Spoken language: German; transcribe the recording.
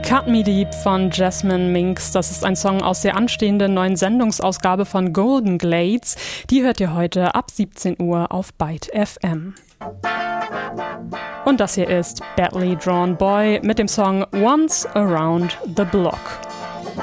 Cut Me Deep von Jasmine Minks. Das ist ein Song aus der anstehenden neuen Sendungsausgabe von Golden Glades. Die hört ihr heute ab 17 Uhr auf Byte FM. Und das hier ist Badly Drawn Boy mit dem Song Once Around the Block.